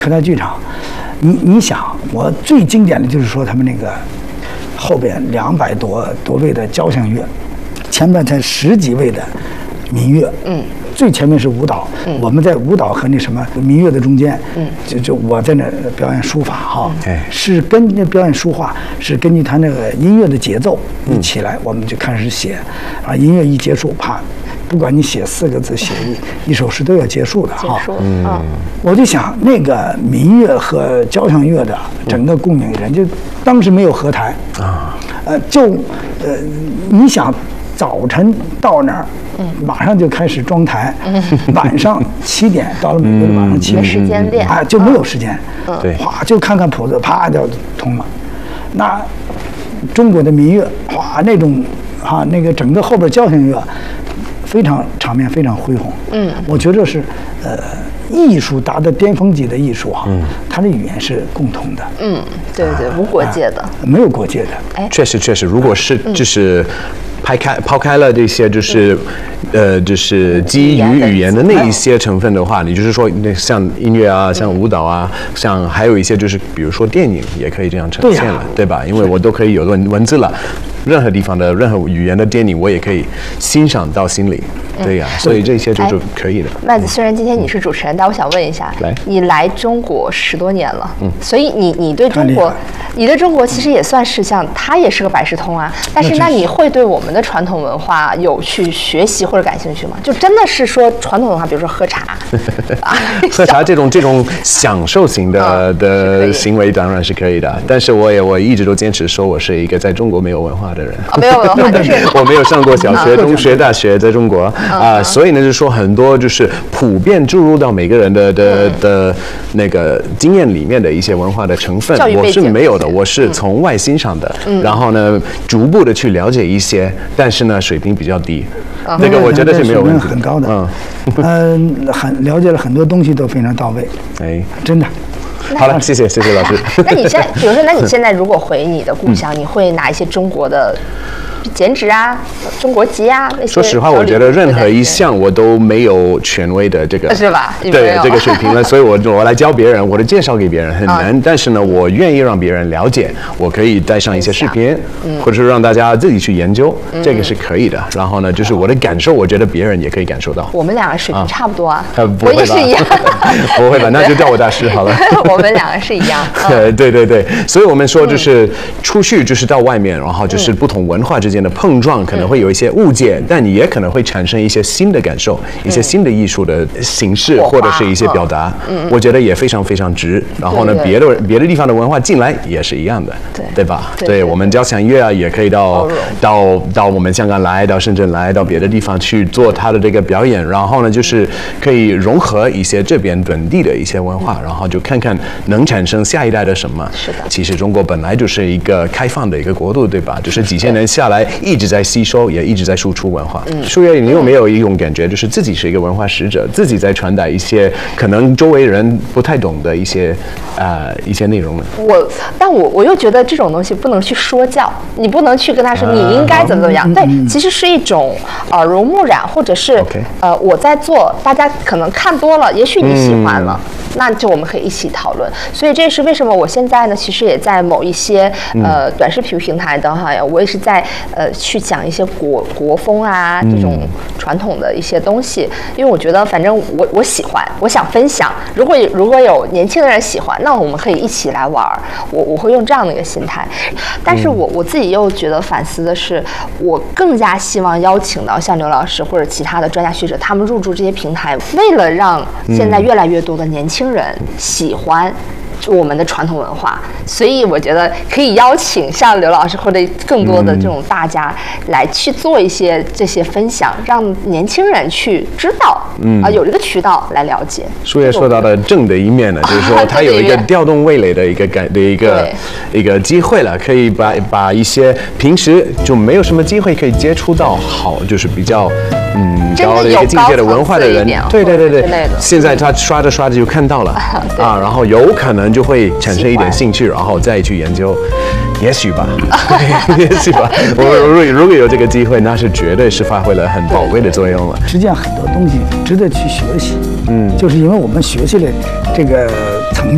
科大剧场，你想，我最经典的就是说他们那个后边200多位的交响乐，前面才10几位的民乐，最前面是舞蹈，我们在舞蹈和那什么民乐的中间，就我在那表演书法哈，是跟那表演书画是根据他那个音乐的节奏一起来，我们就开始写，啊，音乐一结束，啪。不管你写4个字，写一首诗都要结束的哈。我就想那个民乐和交响乐的整个共鸣人，就当时没有合台啊，你想早晨到那儿，马上就开始装台，晚上7点到了美国的晚上7点， 时间练啊就没有时间， 对， 哗就看看谱子，啪就通了。那中国的民乐，哗那种啊那个整个后边交响乐。非常场面非常恢宏，我觉得是艺术达到巅峰级的艺术哈，它的语言是共通的， 对，无国界的， 没有国界的。 哎，确实，如果是就是抛开了这些就是就是基于语言的那一些成分的话，你就是说那像音乐啊，像舞蹈啊，像还有一些就是比如说电影也可以这样呈现了，对吧？因为我都可以有文字了。任何地方的任何语言的电影，我也可以欣赏到心里，对呀，所以这些就是可以的。 麦子，虽然今天你是主持人，但我想问一下，你来中国10多年了，所以你对中国其实也算是像它也是个百事通啊。但是那你会对我们的传统文化有去学习或者感兴趣吗？就真的是说传统文化，比如说喝茶， 喝茶这种享受型的行为当然是可以的，但是我一直都坚持说我是一个在中国没有文化的人， 没有文化就是我没有上过小学、中学、大学，在中国啊，所以呢，就是说很多就是普遍注入到每个人的那个经验里面的一些文化的成分，我是没有的，我是从外欣赏的，然后呢，逐步的去了解一些，但是呢，水平比较低，这个我觉得是没有问题的， 很高的，很了解了很多东西都非常到位，哎，真的。 好了，谢谢老师。 那你现在，比如说，那你现在如果回你的故乡，你会拿一些中国的剪纸啊、中国籍啊那些？ 说实话，我觉得任何一项我都没有权威的这个， 是吧？ 对这个水平了，所以我来教别人，我的介绍给别人很难，但是呢，我愿意让别人了解，我可以带上一些视频，或者是让大家自己去研究，这个是可以的。然后呢，就是我的感受，我觉得别人也可以感受到。 我们两个水平差不多啊， 我也是一样， 不会吧？那就叫我大师好了。 我们两个是一样。 对，所以我们说就是出去就是到外面，然后就是不同文化之间的碰撞，可能会有一些误解，但你也可能会产生一些新的感受，一些新的艺术的形式或者是一些表达，我觉得也非常非常值。然后呢，别的地方的文化进来也是一样的，对吧？对，我们交响乐啊，也可以到我们香港来，到深圳来，到别的地方去做他的这个表演，然后呢，就是可以融合一些这边本地的一些文化，然后就看看能产生下一代的什么。 是的， 其实中国本来就是一个开放的一个国度，对吧？就是几千年下来一直在吸收，也一直在输出文化。舒月，你有没有一种感觉，就是自己是一个文化使者，自己在传达一些可能周围人不太懂的一些内容呢？ 但我又觉得这种东西不能去说教，你不能去跟他说你应该怎么样。对，其实是一种耳濡目染，或者是我在做，大家可能看多了，也许你喜欢了。那就我们可以一起讨论，所以这是为什么我现在呢，其实也在某一些短视频平台的哈，我也是在去讲一些国风啊这种传统的一些东西，因为我觉得反正我喜欢，我想分享。如果有年轻的人喜欢，那我们可以一起来玩，我会用这样的一个心态。但是我自己又觉得反思的是，我更加希望邀请到像刘老师或者其他的专家学者，他们入驻这些平台，为了让现在越来越多的年轻人喜欢我们的传统文化，所以我觉得可以邀请像刘老师或者更多的这种大家来去做一些这些分享，让年轻人去知道，有这个渠道来了解。 舒月说到的正的一面呢，就是说它有一个调动味蕾的一个机会了，可以把一些平时就没有什么机会可以接触到就是比较高的一个境界的文化的人，对，现在他刷着就看到了然后有可能就会产生一点兴趣，然后再去研究，也许吧，也许吧。如果有这个机会，那是绝对是发挥了很宝贵的作用了。 实际上很多东西值得去学习，就是因为我们学习的这个层面。